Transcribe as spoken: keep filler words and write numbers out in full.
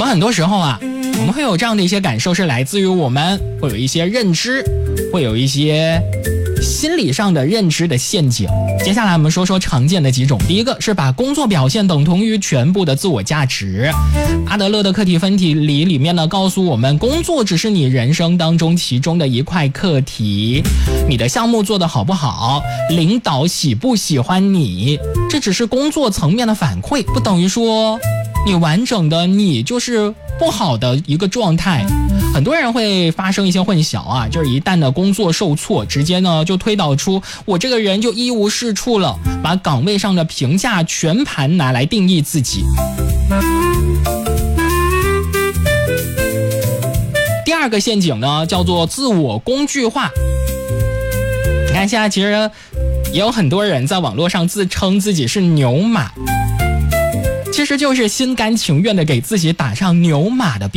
很多时候啊，我们会有这样的一些感受，是来自于我们会有一些认知，会有一些心理上的认知的陷阱。接下来我们说说常见的几种。第一个是把工作表现等同于全部的自我价值。阿德勒的课题分体里里面呢，告诉我们工作只是你人生当中其中的一块课题，你的项目做得好不好，领导喜不喜欢你，这只是工作层面的反馈，不等于说你完整的你就是不好的一个状态。很多人会发生一些混淆啊，就是一旦呢工作受挫，直接呢就推导出我这个人就一无是处了，把岗位上的评价全盘拿来定义自己。第二个陷阱呢叫做自我工具化。你看现在其实也有很多人在网络上自称自己是牛马，其实就是心甘情愿的给自己打上牛马的